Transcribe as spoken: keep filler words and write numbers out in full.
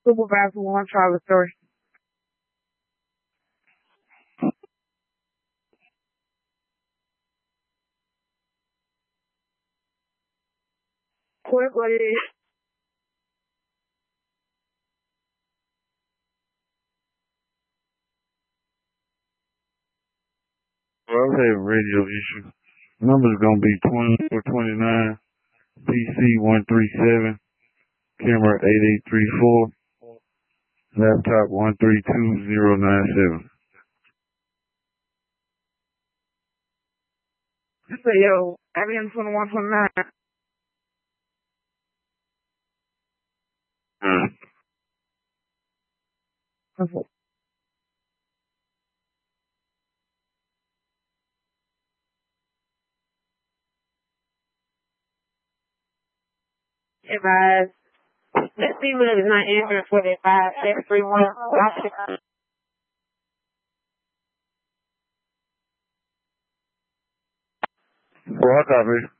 Supervisor one, Charlie three. Quickly. Well, I was having radio issue. Number's gonna be twenty-four twenty-nine, P C one three seven, camera eight eight three four, laptop one three two zero nine seven. I said, yo, I be in twenty-one twenty-nine. Mm. Advise. That female is not answering for that five seven three one. Well, I copy.